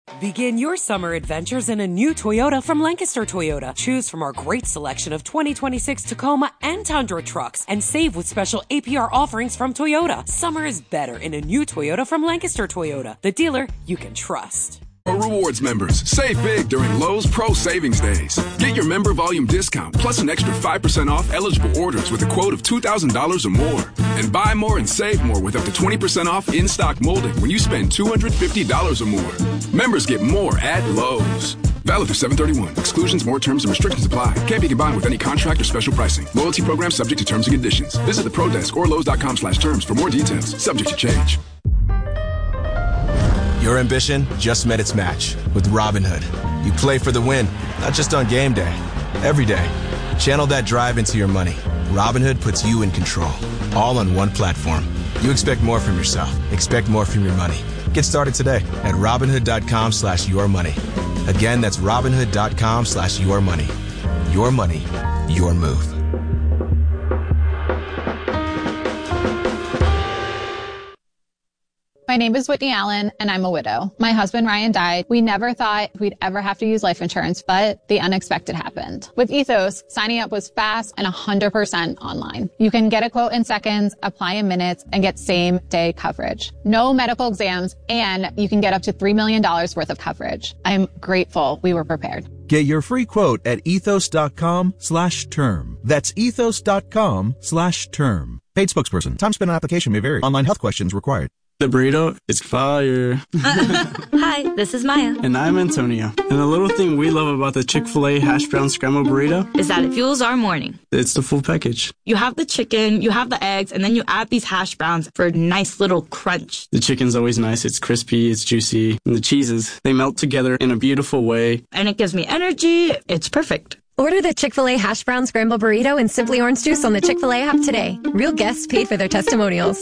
Begin your summer adventures in a new Toyota from Lancaster Toyota. Choose from our great selection of 2026 Tacoma and Tundra trucks and save with special APR offerings from Toyota. Summer is better in a new Toyota from Lancaster Toyota, the dealer you can trust. For rewards members, save big during Lowe's Pro Savings Days. Get your member volume discount plus an extra 5% off eligible orders with a quote of $2,000 or more. And buy more and save more with up to 20% off in-stock molding when you spend $250 or more. Members get more at Lowe's. Valid through 7/31. Exclusions, more terms, and restrictions apply. Can't be combined with any contract or special pricing. Loyalty program subject to terms and conditions. Visit the Pro Desk or Lowes.com/terms for more details. Subject to change. Your ambition just met its match with Robinhood. You play for the win, not just on game day, every day. Channel that drive into your money. Robinhood puts you in control, all on one platform. You expect more from yourself. Expect more from your money. Get started today at Robinhood.com/yourmoney. Again, that's Robinhood.com/yourmoney. Your money, your move. My name is Whitney Allen, and I'm a widow. My husband, Ryan, died. We never thought we'd ever have to use life insurance, but the unexpected happened. With Ethos, signing up was fast and 100% online. You can get a quote in seconds, apply in minutes, and get same-day coverage. No medical exams, and you can get up to $3 million worth of coverage. I'm grateful we were prepared. Get your free quote at ethos.com/term. That's ethos.com/term. Paid spokesperson. Time spent on application may vary. Online health questions required. The burrito is fire. Hi, this is Maya. And I'm Antonio. And the little thing we love about the Chick-fil-A hash brown scrambled burrito is that it fuels our morning. It's the full package. You have the chicken, you have the eggs, and then you add these hash browns for a nice little crunch. The chicken's always nice. It's crispy, it's juicy. And the cheeses, they melt together in a beautiful way. And it gives me energy. It's perfect. Order the Chick-fil-A hash brown scrambled burrito and Simply Orange Juice on the Chick-fil-A app today. Real guests paid for their testimonials.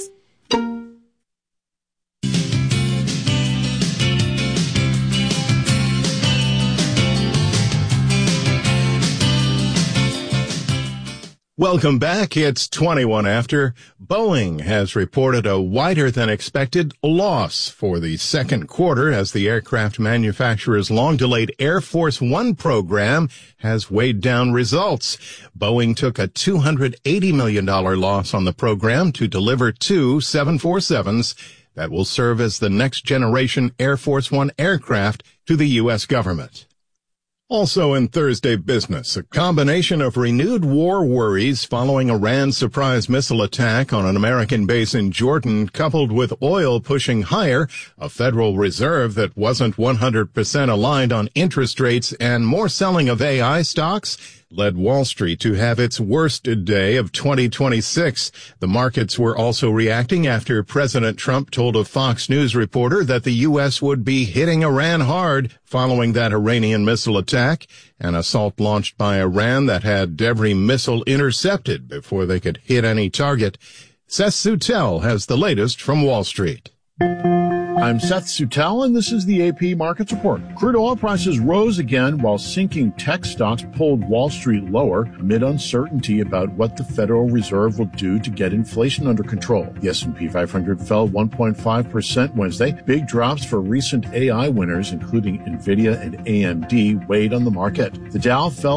Welcome back. It's 21 after. Boeing has reported a wider than expected loss for the second quarter as the aircraft manufacturer's long-delayed Air Force One program has weighed down results. Boeing took a $280 million loss on the program to deliver two 747s that will serve as the next generation Air Force One aircraft to the U.S. government. Also in Thursday business, a combination of renewed war worries following Iran's surprise missile attack on an American base in Jordan, coupled with oil pushing higher, a Federal Reserve that wasn't 100% aligned on interest rates, and more selling of AI stocks led Wall Street to have its worst day of 2026. The markets were also reacting after President Trump told a Fox News reporter that the U.S. would be hitting Iran hard following that Iranian missile attack, an assault launched by Iran that had every missile intercepted before they could hit any target. Seth Sutel has the latest from Wall Street. I'm Seth Sutel, and this is the AP Markets Report. Crude oil prices rose again while sinking tech stocks pulled Wall Street lower amid uncertainty about what the Federal Reserve will do to get inflation under control. The S&P 500 fell 1.5% Wednesday. Big drops for recent AI winners, including NVIDIA and AMD, weighed on the market. The Dow fell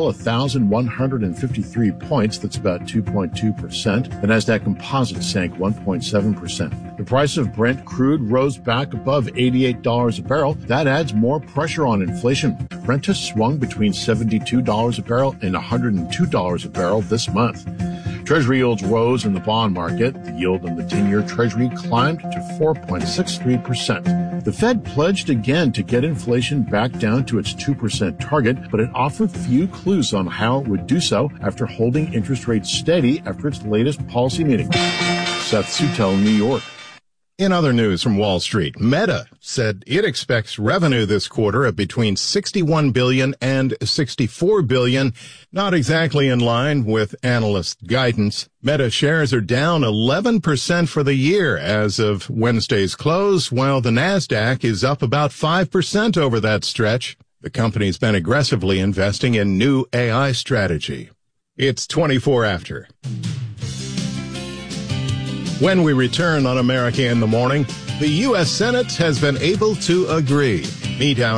1,153 points. That's about 2.2%. The Nasdaq Composite sank 1.7%. The price of Brent crude rose back above $88 a barrel. That adds more pressure on inflation. Brent has swung between $72 a barrel and $102 a barrel this month. Treasury yields rose in the bond market. The yield on the 10-year Treasury climbed to 4.63%. The Fed pledged again to get inflation back down to its 2% target, but it offered few clues on how it would do so after holding interest rates steady after its latest policy meeting. Seth Sutel, New York. In other news from Wall Street, Meta said it expects revenue this quarter of between $61 billion and $64 billion, not exactly in line with analyst guidance. Meta shares are down 11% for the year as of Wednesday's close, while the Nasdaq is up about 5% over that stretch. The company's been aggressively investing in new AI strategy. It's 24 after. When we return on America in the Morning, the U.S. Senate has been able to agree. Meet our